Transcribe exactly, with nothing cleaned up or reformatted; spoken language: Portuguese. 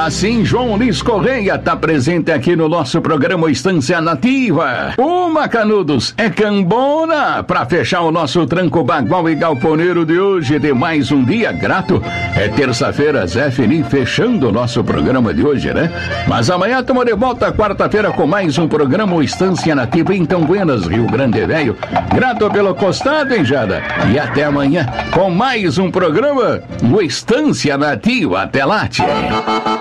Assim, João Luiz Correia tá presente aqui no nosso programa Estância Nativa. Uma, Canudos, é cambona pra fechar o nosso tranco bagual e galponeiro de hoje, de mais um dia grato. É terça-feira, Zé Fini, fechando o nosso programa de hoje, né? Mas amanhã estamos de volta, quarta-feira, com mais um programa Estância Nativa em Tão Buenas, Rio Grande Velho. Grato pelo costado, hein, Jada? E até amanhã com mais um programa do Estância Nativa. Até lá, tchê.